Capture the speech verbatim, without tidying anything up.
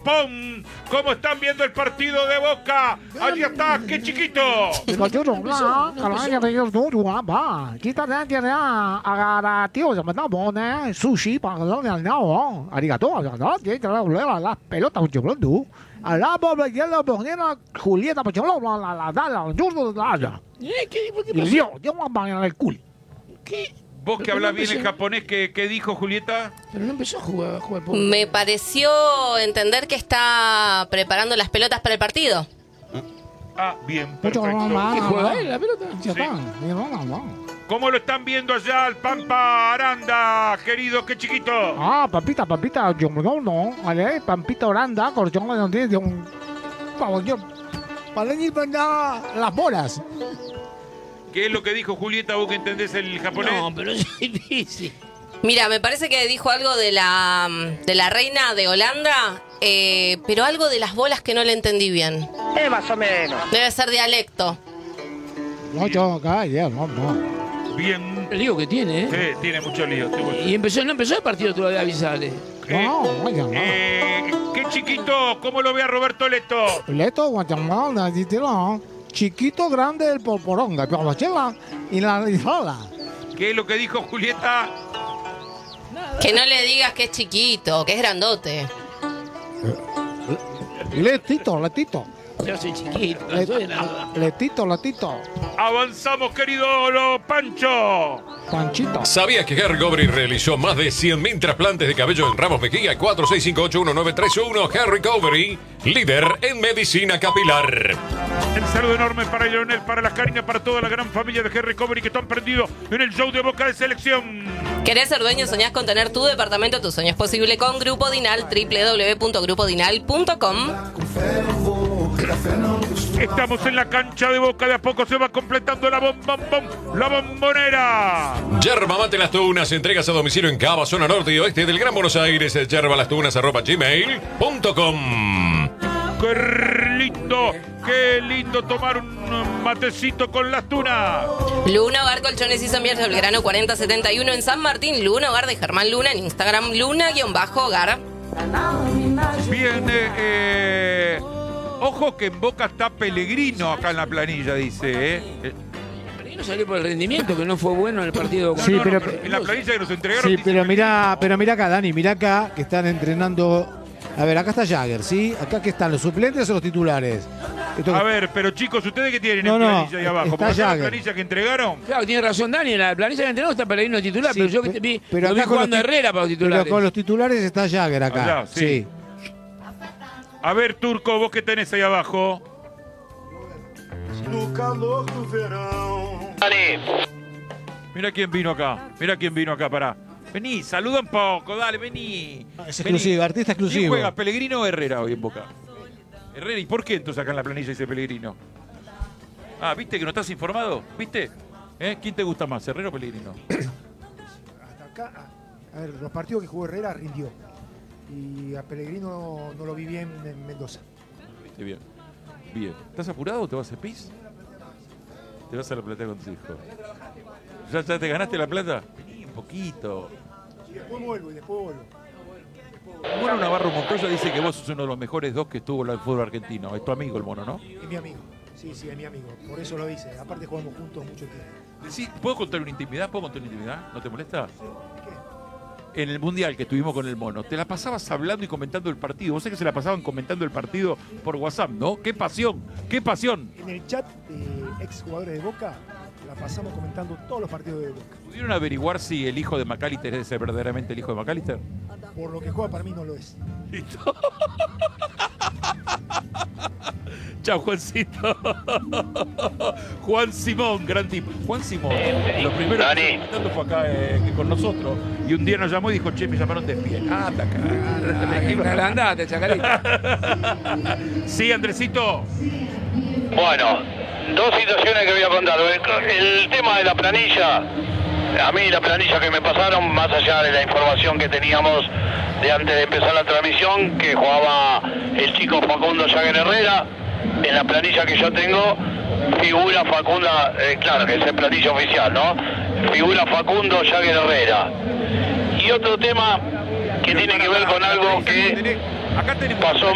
¡Pum! ¿Cómo están viendo el partido de Boca? Allí está, qué chiquito. Sushi para arigato, las pelotas, a la pobre que la ponía Julieta Pacholón, la la la la ¿Qué? ¿Qué y yo, yo me voy a poner el culo. ¿Qué? Vos que hablás bien el japonés, ¿qué, qué dijo Julieta? Pero no empezó a jugar, a jugar por... Me pareció entender que está preparando las pelotas para el partido. Ah, bien, Mucho perfecto. más. ¿Qué juega él, la pelota? Ya Sí. está, mi hermana, no. ¿Cómo lo están viendo allá al Pampa Aranda, querido? ¡Qué chiquito! Ah, papita, papita, yo no, no, vale, Pampita Oranda, corchón, no tiene un... Vamos, yo... Para ir para las bolas. ¿Qué es lo que dijo Julieta, vos que entendés el japonés? No, pero es difícil. Mira, me parece que dijo algo de la de la reina de Holanda, eh, pero algo de las bolas que no le entendí bien. Eh, más o menos. Debe ser dialecto. No, yo acá, ya, no, no. Bien. El lío que tiene, ¿eh? Sí, tiene mucho lío. estoy bueno. Y empezó, no empezó el partido todavía, avisarle. No, vaya, no. Eh, qué chiquito, ¿cómo lo ve a Roberto Leto? Leto, Guatemala, no. Chiquito, grande, el poporonga, pero la chela y la rizala. ¿Qué es lo que dijo Julieta? Que no le digas que es chiquito, que es grandote. Letito, letito. Yo soy chiquito, no Le- soy nada. letito, letito. Avanzamos, querido lo Pancho. Panchito. ¿Sabías que Harry Covery realizó más de cien mil trasplantes de cabello en Ramos Mejía? cuatro seis cinco ocho uno nueve tres uno. Harry Covery, líder en medicina capilar. El saludo enorme para Lionel, para las cariñas, para toda la gran familia de Harry Covery que están perdidos en el show de Boca de Selección. ¿Querés ser dueño? ¿Soñás con tener tu departamento? Tu sueño es posible con Grupo Dinal, doble u doble u doble u punto grupo dinal punto com. Estamos en la cancha de Boca, de a poco se va completando la bom, bom, bom, la bombonera. Yerba Mate Las Tunas, entregas a domicilio en Cava, zona norte y oeste del Gran Buenos Aires. Yerba Las Tunas arroba gmail punto com. Qué lindo, qué lindo tomar un matecito con las tunas. Luna Hogar Colchones y Sommiers del Belgrano cuarenta setenta y uno en San Martín. Luna Hogar de Germán Luna en Instagram, Luna-Hogar. Bien, eh, eh, ojo que en Boca está Pellegrino acá en la planilla, dice, ¿eh? Eh, Pero ahí no salió por el rendimiento, que no fue bueno en el partido. no, Sí, no, no, pero- en la planilla que nos entregaron. Sí, dice pero que- mira, pero mira acá, Dani, mira acá que están entrenando. A ver, acá está Jagger, ¿sí? Acá que están los suplentes o los titulares. Esto- A ver, pero chicos, ¿ustedes qué tienen No, en no, planilla ahí abajo? está ¿Por qué la Jagger. planilla que entregaron? Claro, tiene razón Dani, en la planilla de entrenador está Pellegrino titular, Sí, pero yo que pe- te vi, pero lo vi acá con jugando los ti- Herrera para los titulares. Pero con los titulares está Jagger acá. Allá, sí. sí. A ver, Turco, vos qué tenés ahí abajo. Mira quién vino acá. Mira quién vino acá, pará. Vení, saluda un poco, dale, vení. Es Vení. exclusivo, artista ¿Quién exclusivo. juega, Pellegrino o Herrera hoy en Boca? Herrera, ¿y por qué entonces acá en la planilla dice Pellegrino? Ah, ¿viste que no estás informado? ¿Viste? ¿Eh? ¿Quién te gusta más, Herrera o Pellegrino? Hasta acá, a ver, los partidos que jugó Herrera rindió. Y a Pellegrino no, no lo vi bien en Mendoza. Viste bien. Bien. ¿Estás apurado o te vas a pis? Te vas a la plata con tu hijo. ¿Ya, ya te ganaste la plata? Vení un poquito. Y después vuelvo, y después vuelvo. Mono Navarro Montoya dice que vos sos uno de los mejores dos que estuvo en el fútbol argentino. Es tu amigo el Mono, ¿no? Es mi amigo. Sí, sí, es mi amigo. Por eso lo dice. Aparte jugamos juntos mucho tiempo. Decí, ¿puedo contar una intimidad? ¿Puedo contar una intimidad? ¿No te molesta? ¿Qué? En el Mundial que estuvimos con el Mono, te la pasabas hablando y comentando el partido. Vos sabés que se la pasaban comentando el partido por WhatsApp, ¿no? ¡Qué pasión! ¡Qué pasión! En el chat de ex jugadores de Boca, la pasamos comentando todos los partidos de Boca. ¿Pudieron averiguar si el hijo de McAllister es verdaderamente el hijo de McAllister? Por lo que juega, para mí no lo es. Listo. Chao, Juancito. Juan Simón, gran tipo. Juan Simón, lo primero que estuvo comentando fue acá eh, que con nosotros. Y un día nos llamó y dijo, che, me llamaron de pie. Ah, anda acá. Andate, chacarita. Sí, Andresito. Bueno, dos situaciones que voy a contar. El, el tema de la planilla, a mí la planilla que me pasaron, más allá de la información que teníamos de antes de empezar la transmisión, que jugaba el chico Facundo Jagger Herrera, en la planilla que yo tengo figura Facunda, eh, claro que es planilla oficial, ¿no? Figura Facundo Jagger Herrera. Y otro tema que tiene que ver con algo que Acá tenemos pasó